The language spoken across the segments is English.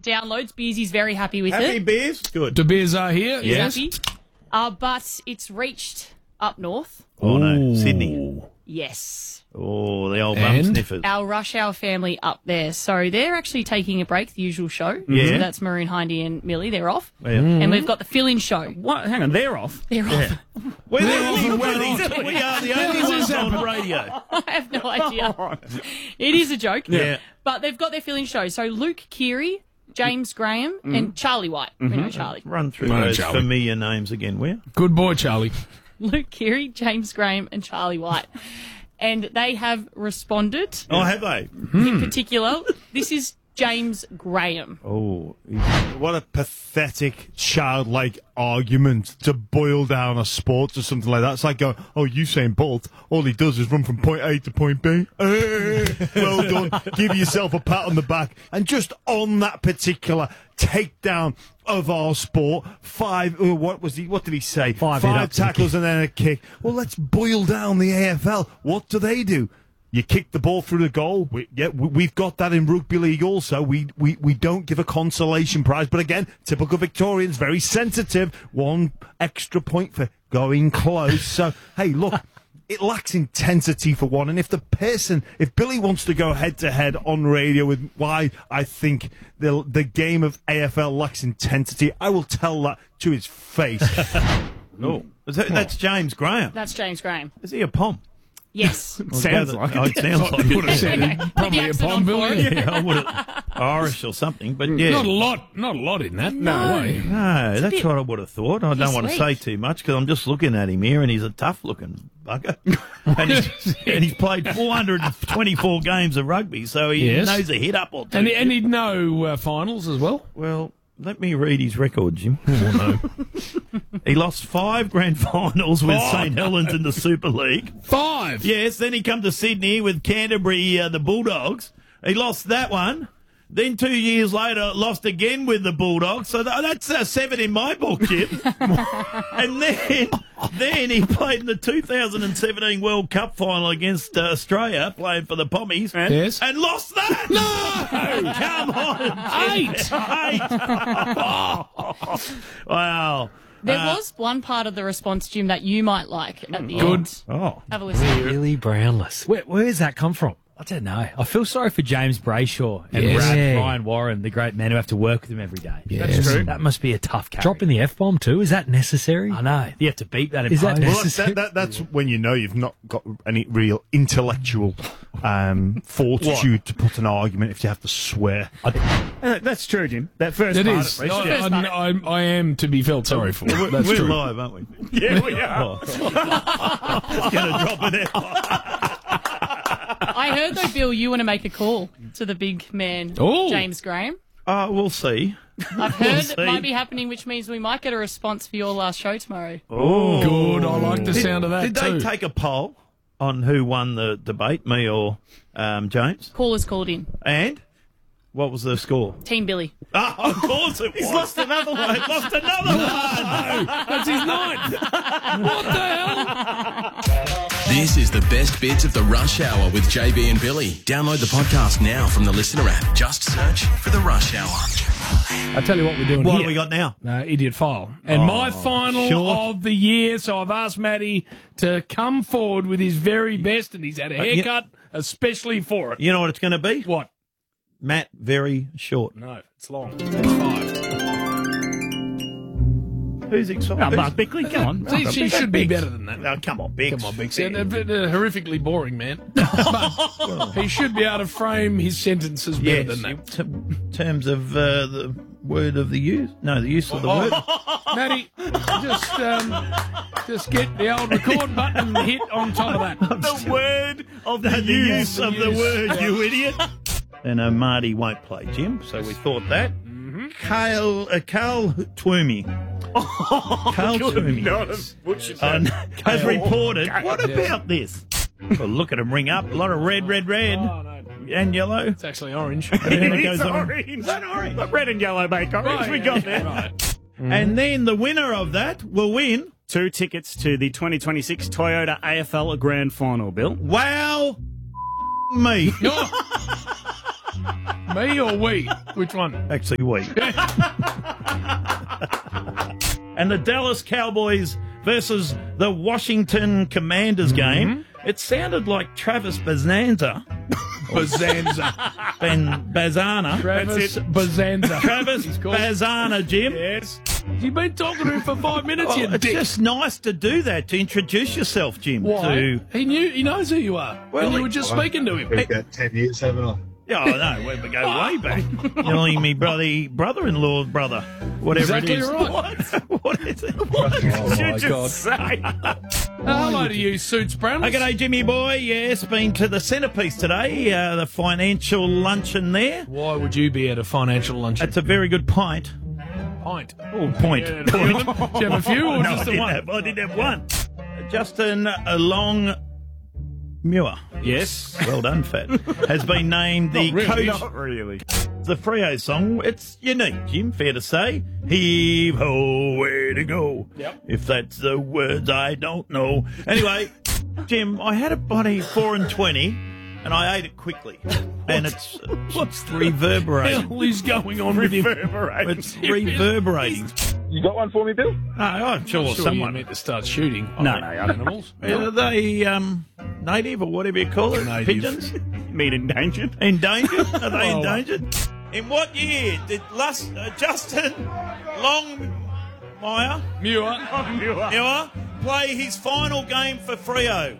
downloads. Beersy's very happy with Happy it. Beers? Good. The beers are here. He's Yes. happy. But it's reached up north. Oh, no. Ooh. Sydney. Yes. Oh, the old bum And? sniffers. Our Rush Hour family up there. So they're actually taking a break, the usual show. Yeah. So that's Maroon, Hindy and Millie. They're off. Yeah. And we've got the fill-in show. What? Hang on, they're off. They're off. We're They're the off only and we're ones. off. We are the only does ones this on happen? radio. I have no idea. It is a joke. Yeah. But they've got their fill-in show. So Luke Keary, James Graham, and Charlie White. We know Charlie. Run through Right, those Charlie. familiar names again, will you? Good boy, Charlie. Luke Keary, James Graham, and Charlie White. And they have responded. Oh, have they? In particular, this is James Graham. Oh, What a pathetic, childlike argument to boil down a sport to something like that. It's like going, oh, Usain Bolt, all he does is run from point A to point B. Well done. Give yourself a pat on the back. And just on that particular takedown of our sport, what did he say? Five tackles and then a kick. Well, let's boil down the AFL. What do? You kick the ball through the goal. We've got that in rugby league also. We don't give a consolation prize. But again, typical Victorians, very sensitive. One extra point for going close. So, hey, look, it lacks intensity for one. And if Billy wants to go head-to-head on radio with why I think the game of AFL lacks intensity, I will tell that to his face. no. That's James Graham. That's James Graham. Is he a pom? Yes. Sounds like Oh, it. it sounds like Would have said it. Probably a accent bomb, on for Billy. it. Yeah, I would have Irish or something, but yeah. Not a lot in that. No way. No, that's what I would have thought. I don't want to sweet. say too much because I'm just looking at him here, and he's a tough-looking bugger. and he's played 424 games of rugby, so he Yes. knows a hit up or two. And he'd know finals as well. Well, let me read his record, Jim. Oh, no. He lost 5 grand finals with Oh. St Helens in the Super League. 5. Yes, then he come to Sydney with Canterbury, the Bulldogs. He lost that one. Then 2 years later, lost again with the Bulldogs. So that's 7 in my book, Jim. And then he played in the 2017 World Cup final against Australia, playing for the Pommies. Yes. And lost that. No! Come on. 8. Wow. There was one part of the response, Jim, that you might like at the Good. end. Oh. Have a listen. Billy Brownless. Where's that come from? I don't know. I feel sorry for James Brayshaw and Yes. Ryan Warren, the great men who have to work with him every day. Yes. That's true. That must be a tough carry. Dropping the F-bomb too, is that necessary? I know. You have to beat that in Is that post. Well, necessary? that's when you know you've not got any real intellectual fortitude to put an argument if you have to swear. That's true, Jim. That first It part. is. At least. I am to be felt sorry for. That's We're true. live, aren't we? Yeah, we are. It's going to drop it out. I heard, though, Bill, you want to make a call to the big man, Oh. James Graham. We'll see. I've heard see. it might be happening, which means we might get a response for your last show tomorrow. Oh, Good. I like the sound of that Did too. they take a poll on who won the debate, me or James? Callers called in. And what was the score? Team Billy. Oh, of course it was. He's lost another one. He's lost another one. That's his night. What the hell? This is the best bits of the Rush Hour with JB and Billy. Download the podcast now from the Listener app. Just search for the Rush Hour. I tell you what we're doing What here. have we got now? Idiot File. And my final sure. of the year, so I've asked Matty to come forward with his very best, and he's had a haircut especially for it. You know what it's going to be? What? Matt, very short. No, it's long. It's 5. Who's excited? Oh, Mark Bickley, come on. She should be better than that. No, come on, Bix. Come on, Big Sam. Horrifically boring, man. But he should be able to frame his sentences better Yes, than that. in terms of the word of the use. No, the use of the word. Matty, just get the old record button and hit on top of that. The word of the use of the word, you idiot. And Marty won't play, Jim, so we thought that. Carl Twomey. Carl Twomey has reported. What about this? Well, look at him ring up. A lot of red, Oh, no. and yellow. It's actually orange. And then it goes It's on. orange. Is that orange? But red and yellow make orange. We got there. Right. And then the winner of that will win. 2 tickets to the 2026 Toyota AFL Grand Final, Bill. Wow, me. Me or we? Which one? Actually, we. And the Dallas Cowboys versus the Washington Commanders game. It sounded like Travis Bazanza. Bazana. Travis Bazanza. Travis Bazana, Jim. Yes. You've been talking to him for 5 minutes, you It's dick. just nice to do that, to introduce yourself, Jim. Why? He knows who you are. Well, and you were just speaking to him. We've got 10 years, haven't I? Yeah, I know. We go way back. You're only me brother-in-law, brother. Whatever Exactly it is. right. What is it? Oh, my You God. just say. Hello to you, Suits Brown. G'day, Jimmy boy. Yes, been to the centrepiece today, the financial luncheon there. Why would you be at a financial luncheon? That's a very good pint. Pint. Oh, point. Yeah, do you have a few or No, just the one? I did have one. Justin Long Muir. Yes. Well done, Fat. Has been named the coach. Not really. The Freo song, it's unique, Jim, fair to say. Heave ho, way to go. Yep. If that's the words I don't know. Anyway, Jim, I had a bloody 4 and 20, and I ate it quickly. And it's reverberating. What is going on with him? It's reverberating. You got one for me, Bill? No, I'm sure, Sure, someone. you meant to start shooting. No, animals. Are they native or whatever you call it? Native. Pigeons? Mean endangered. Endangered? Are they Oh. endangered? In what year did Justin Longmire Muir. play his final game for Freo?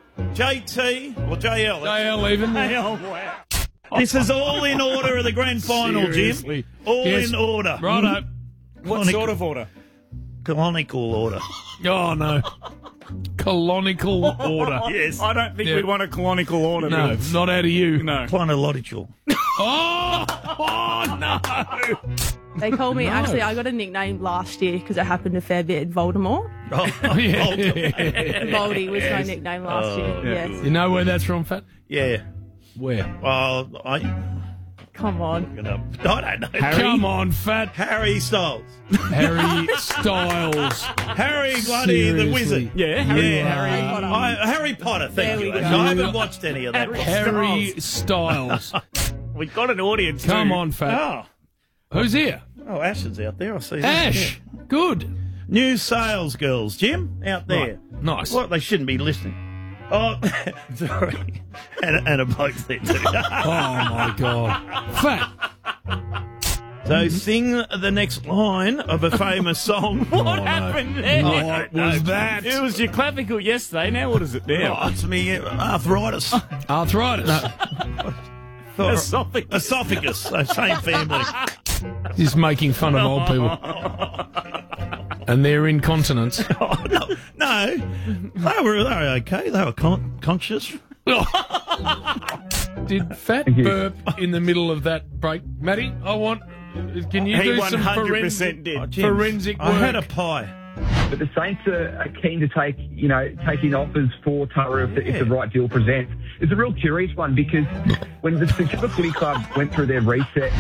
JT or JL? JL even. This is all in order of the grand final, Seriously. Jim. All Yes. in order. Righto. What sort of order? Canonical order. Oh, no. Colonical order. Yes. I don't think Yeah. we'd want a colonical order. No, Bill. not out of you. No. Chronological. Oh, no. They called me, actually, I got a nickname last year because I happened a fair bit at Voldemort. Yeah. Voldy was my nickname last year, yes. You know where that's from, Fat? Yeah. Where? Well, Come on. I don't know. Come on, Fat. Harry Styles. Harry Styles. Harry bloody the Seriously. Wizard. Yeah, Harry Potter. Harry Potter, thank There you. we go. I haven't watched any of that. Harry Styles. we got an audience. Come too. on, Fat. Oh. Who's here? Oh, Ash is out there. I see that. Ash. Good. New sales girls, Jim, out there. Right. Nice. What? They shouldn't be listening. Oh, sorry. And a bloke there too. Oh, my God. Fat. So sing the next line of a famous song. What happened there? What was that? It was your clavicle yesterday. Now what is it now? Oh, it's me, arthritis. Arthritis. Esophagus. Same family. Just making fun of old people. And their incontinence. No, they were okay. They were conscious. Did Fat burp in the middle of that break? Matty, can you He do some 100% did. forensic work? I had a pie. But the Saints are keen to taking offers for Tara if the right deal presents. It's a real curious one because when the Super Footy Club went through their reset.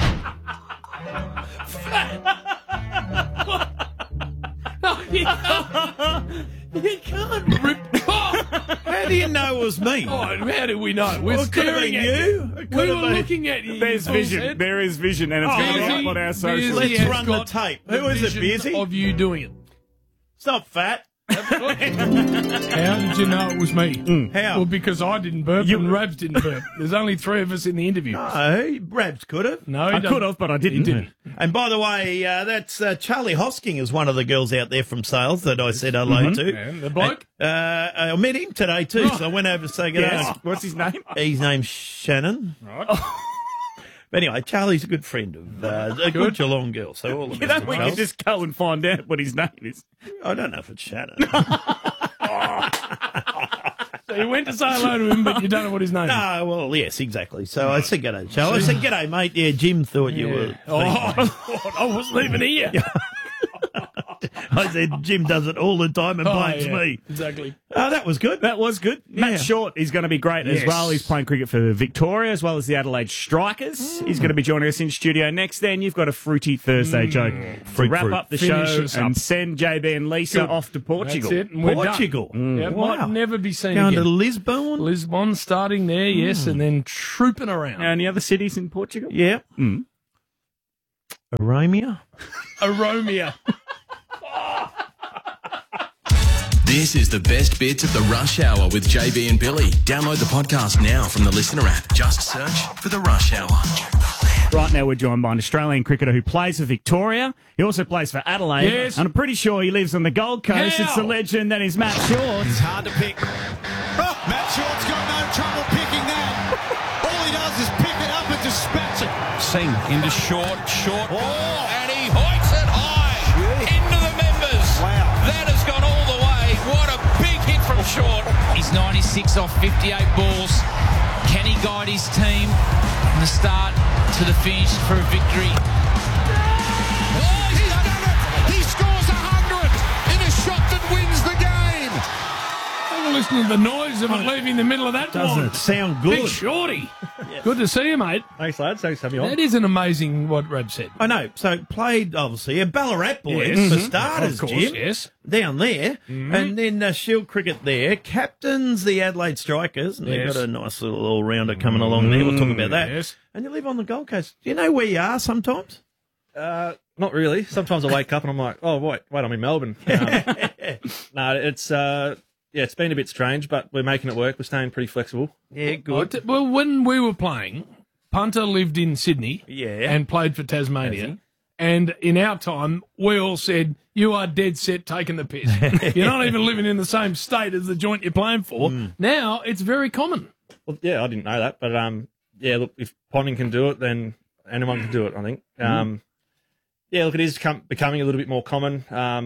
You can't rip. How do you know it was me? Oh, how do we know? We're Well, it could have staring been at you. It We could were have been. looking at you. There's you vision. said. There is vision, and it's going to be up on our socials. Let's has run the got tape. the Who is it, vision Beersy? Of you doing it. It's not fat. How did you know it was me? How? Well, because I didn't burp and Rabs didn't burp. There's only 3 of us in the interview. No, Rabs could have. No, I could have, but I didn't. And by the way, that's Charlie Hosking is one of the girls out there from sales that I said hello to. And the bloke? I met him today too, so I went over to say good Yes. What's his name? His name's Shannon. Right. But anyway, Charlie's a good friend of a good Geelong girl. So all of You know, we can just go and find out what his name is. I don't know if it's Shannon. So you went to say hello to him, but you don't know what his name is. No, well, yes, exactly. So I said g'day, Charlie. I said g'day, mate. Yeah, Jim thought you were. I wasn't even here. I said Jim does it all the time and blames me. Exactly. Oh, that was good. That was good. Matt Short is going to be great as Yes. well. He's playing cricket for Victoria as well as the Adelaide Strikers. He's going to be joining us in studio next. Then you've got a fruity Thursday joke to wrap up the Finish show us and up. send JB and Lisa off to Portugal. That's it. And we're Portugal. done. Yeah, Wow. might never be seen Going again. to Lisbon. Lisbon starting there, yes, and then trooping around. Any other cities in Portugal? Yeah. Aromia. Aromia. This is the best bits of the Rush Hour with JB and Billy. Download the podcast now from the Listener app. Just search for the Rush Hour. Right now we're joined by an Australian cricketer who plays for Victoria. He also plays for Adelaide. Yes. And I'm pretty sure he lives on the Gold Coast. How? It's the legend that is Matt Short. It's hard to pick. Oh, Matt Short's got no trouble picking that. All he does is pick it up and dispatch it. Sing into short, and he hoiks it high into the members. Wow. That has gone all the way. What a big hit from Short. He's 96 off 58 balls. Can he guide his team from the start to the finish for a victory? Oh, he's done it. He scores 100 in a shot that wins the game. Listen to the noise of it leaving the middle of that Doesn't pond. it sound good? Big Shorty. Good to see you, mate. Thanks, lads. Thanks for having me on. That is an amazing what Rab said. I know. So played, obviously, a Ballarat boy Yes. for starters, Of course, Jim. yes. Down there. And then Shield Cricket there. Captains the Adelaide Strikers. And Yes. they've got a nice little all-rounder coming along there. We'll talk about that. Yes. And you live on the Gold Coast. Do you know where you are sometimes? Not really. Sometimes I wake up and I'm like, oh, wait, I'm in Melbourne. No, it's been a bit strange, but we're making it work. We're staying pretty flexible. Yeah, good. Well, when we were playing, Punter lived in Sydney and played for Tasmania. And in our time, we all said, you are dead set taking the piss. You're not even living in the same state as the joint you're playing for. Now, it's very common. Well, yeah, I didn't know that, but look, if Ponting can do it, then anyone can do it, I think. Look, it is becoming a little bit more common.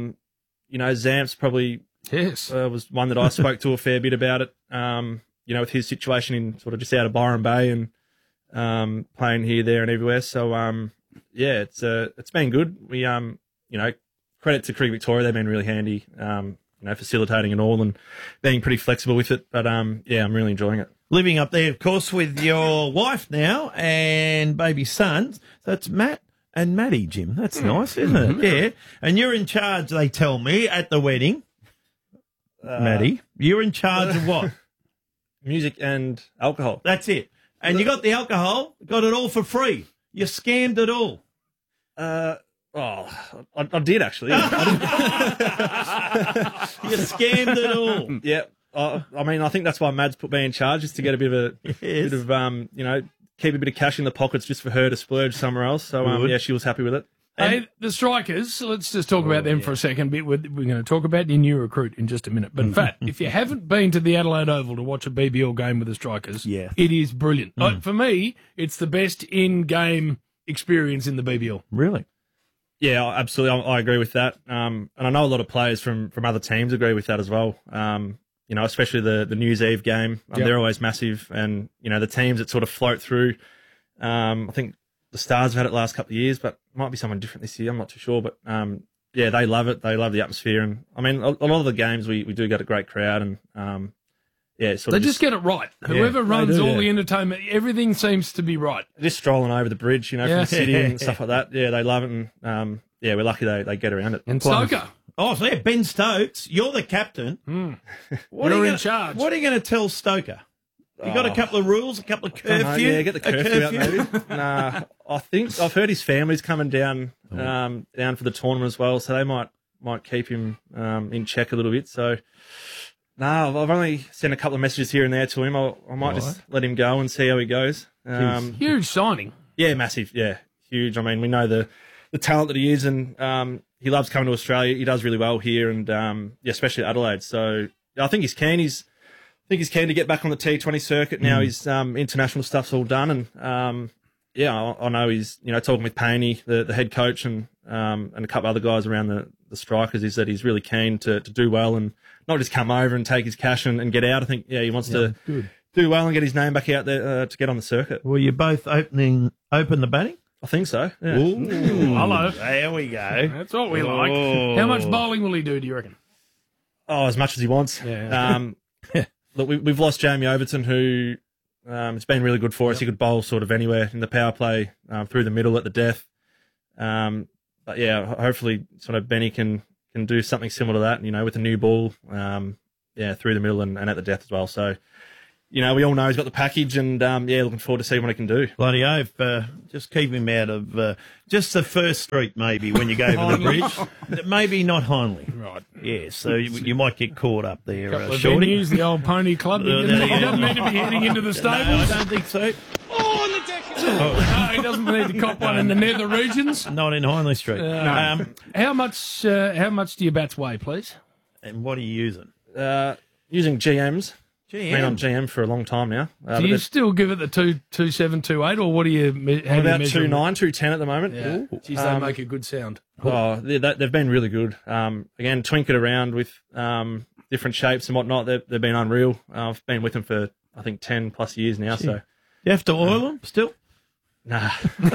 Zamps probably was one that I spoke to a fair bit about it, with his situation in sort of just out of Byron Bay and playing here, there and everywhere. So, it's been good. We, credit to Cricket Victoria. They've been really handy, facilitating it all and being pretty flexible with it. But, I'm really enjoying it. Living up there, of course, with your wife now and baby son. That's Matt and Maddie, Jim. That's nice, isn't it? Yeah. And you're in charge, they tell me, at the wedding. Maddie, you're in charge of what? Music and alcohol. That's it. And you got the alcohol, got it all for free. You scammed it all. I did actually. You scammed it all. Yeah. I think that's why Mad's put me in charge, is to get a bit of keep a bit of cash in the pockets just for her to splurge somewhere else. So, she was happy with it. Hey, the Strikers, let's just talk about them for a second. We're going to talk about your new recruit in just a minute. But in fact, if you haven't been to the Adelaide Oval to watch a BBL game with the Strikers, it is brilliant. For me, it's the best in-game experience in the BBL. Really? Yeah, absolutely. I agree with that. And I know a lot of players from other teams agree with that as well. Especially the News Eve game. They're always massive. And, the teams that sort of float through, I think the Stars have had it the last couple of years, but it might be someone different this year. I'm not too sure. But, they love it. They love the atmosphere. And, a lot of the games we do get a great crowd. And, they just get it right. Whoever runs all the entertainment, everything seems to be right. Just strolling over the bridge, from the city and stuff like that. Yeah, they love it. And, we're lucky they get around it. And Stoker. Oh, so Ben Stokes, you're the captain. You're in charge. What are you going to tell Stoker? You got a couple of rules, a couple of curfew? Yeah, get the curfew out maybe. Nah, I think I've heard his family's coming down for the tournament as well, so they might keep him in check a little bit. So, no, I've only sent a couple of messages here and there to him. I might just let him go and see how he goes. Huge signing. Yeah, massive. Yeah, huge. I mean, we know the talent that he is, and he loves coming to Australia. He does really well here, and especially Adelaide. So I think he's keen. I think he's keen to get back on the T20 circuit now. His international stuff's all done, and I know he's talking with Paney, the head coach, and a couple other guys around the Strikers. Is that he's really keen to do well and not just come over and take his cash and get out. I think he wants to do well and get his name back out there to get on the circuit. Well, you both open the batting? I think so. Yeah. Ooh, hello. There we go. That's what we like. How much bowling will he do you reckon? Oh, as much as he wants. Yeah. Look, we've lost Jamie Overton, who it's been really good for us. He could bowl sort of anywhere in the power play, through the middle at the death. But yeah, hopefully sort of Benny can do something similar to that, with a new ball, through the middle and at the death as well. So, we all know he's got the package and, looking forward to see what he can do. Bloody oath, just keep him out of just the first street maybe when you go over the bridge. Maybe not Hindley. Right. Yeah, so you might get caught up there, Couple of Shorty. venues, the old pony club. He doesn't need to be heading into the stables. No, I don't think so. No, he doesn't need to cop one in the nether regions. Not in Hindley Street. How much do your bats weigh, please? And what are you using? Using GMs. Been on GM. GM for a long time now. Do you still give it the 2.7, 2.8, or what do you? How about do you 2.9, 2.10 at the moment. Yeah. Geez, they make a good sound. Oh, they've been really good. Again, twink it around with different shapes and whatnot. They've been unreal. I've been with them for I think 10 plus years now. So You have to oil them still? nah.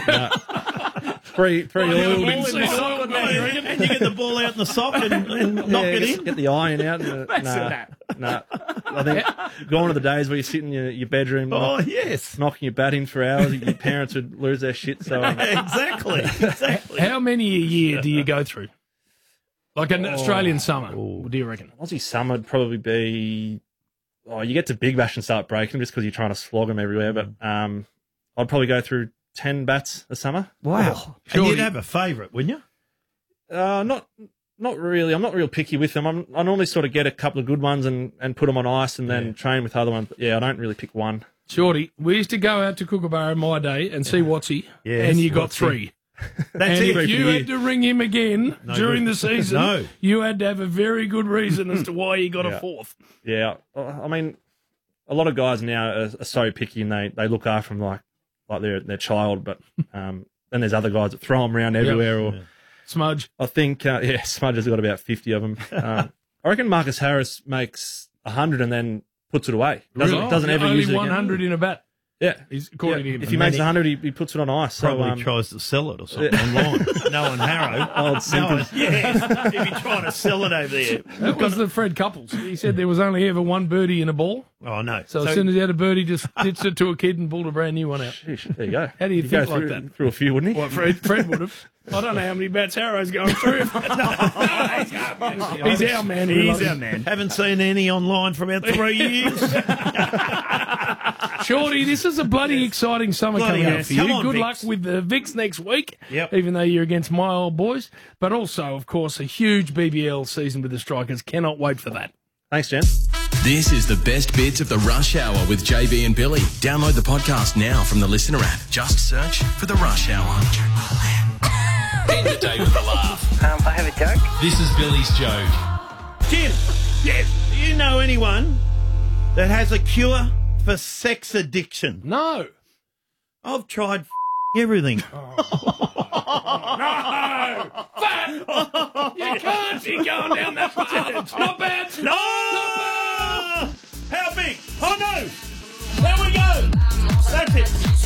Pre-oiled. And you get the ball out in the sock and knock it in? Get the iron out. Nah. I think gone are the days where you sit in your bedroom knocking your bat in for hours. Your parents would lose their shit. So Exactly. How many a year do you go through? Like an Australian summer, what do you reckon? Aussie summer would probably be... Oh, you get to Big Bash and start breaking them just because you're trying to slog them everywhere. But I'd probably go through 10 bats a summer. Wow. And you'd have a favourite, wouldn't you? Not really. I'm not real picky with them. I normally sort of get a couple of good ones and put them on ice and then train with other ones. But yeah, I don't really pick one. Shorty, we used to go out to Kookaburra in my day and see Watsy, and you got 3. That's and it. if you had to ring him again during the season, you had to have a very good reason as to why you got a 4th. Yeah. I mean, a lot of guys now are so picky and they look after them like their child, but then there's other guys that throw them around everywhere or... Smudge. I think, Smudge has got about 50 of them. I reckon Marcus Harris makes 100 and then puts it away. Doesn't ever use it again. Only 100 in a bat. Yeah. According to him. If he makes 100, he puts it on ice. Probably tries to sell it or something online. No one Harrow. If you're trying to sell it over there. That was the Fred Couples. He said there was only ever one birdie in a ball. Oh, no. So as soon as he had a birdie, just ditched it to a kid and pulled a brand new one out. Sheesh, there you go. How do you think like that? Through a few, wouldn't he? What, Fred would have. I don't know how many bats Harrow's going through. He's our man. He's our man. Haven't seen any online for about 3 years. Shorty, this is a bloody exciting summer coming up for you. Come on, Good Vicks. luck with the Vicks next week, Yep. even though you're against my old boys. But also, of course, a huge BBL season with the Strikers. Cannot wait for that. Thanks, Jen. This is the best bits of the Rush Hour with JB and Billy. Download the podcast now from the Listener app. Just search for the Rush Hour. End the day with a laugh. I have a joke. This is Billy's joke. Jim, do you know anyone that has a cure for sex addiction? No. I've tried everything. No! Fat! You can't be going down that path. Not bad. No! Not bad. How big? Oh, no! There we go. That's it.